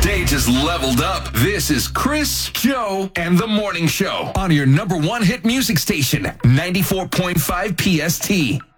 Day just leveled up. This is Chris, Joe, and the Morning Show on your number one hit music station, 94.5 PST.